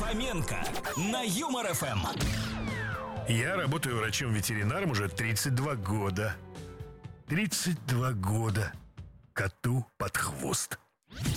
Фоменко на Юмор ФМ. Я работаю врачом-ветеринаром уже 32 года. 32 года. Коту под хвост.